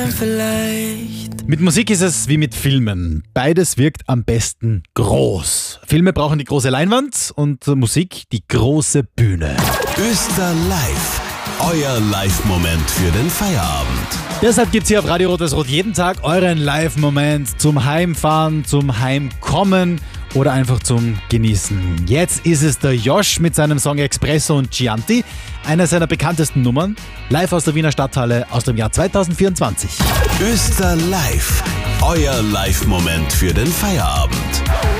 vielleicht. Mit Musik ist es wie mit Filmen. Beides wirkt am besten groß. Filme brauchen die große Leinwand und Musik die große Bühne. Öster Live. Euer Live-Moment für den Feierabend. Deshalb gibt's hier auf Radio Rot jeden Tag euren Live-Moment zum Heimfahren, zum Heimkommen oder einfach zum Genießen. Jetzt ist es der Josh mit seinem Song Espresso und Chianti, einer seiner bekanntesten Nummern, live aus der Wiener Stadthalle aus dem Jahr 2024. Öster Live. Euer Live-Moment für den Feierabend.